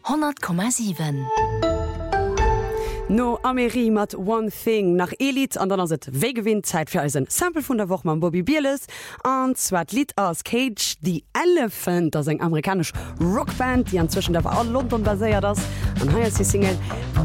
100,7. No Ameri mat One Thing nach Elite an dann ass et wégewinnt Zäit fir eisen Sample vun der Woch ma Bobby Bieles an zwar Lied aus Cage the Elephant ass eng amerikasch Rockband, die anzwischen der war all London baséiert ass an haier sie Single